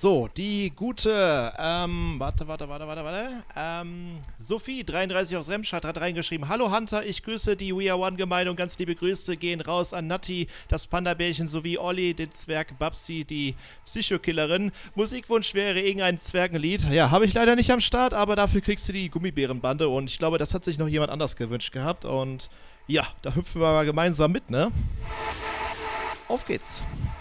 So, die gute, Sophie, 33 aus Remscheid, hat reingeschrieben: Hallo Hunter, ich grüße die We Are One-Gemeinde und ganz liebe Grüße gehen raus an Natti, das Panda-Bärchen sowie Olli, den Zwerg Babsi, die Psychokillerin. Musikwunsch wäre irgendein Zwergenlied. Ja, habe ich leider nicht am Start, aber dafür kriegst du die Gummibärenbande und ich glaube, das hat sich noch jemand anders gewünscht gehabt und ja, da hüpfen wir mal gemeinsam mit, ne? Auf geht's.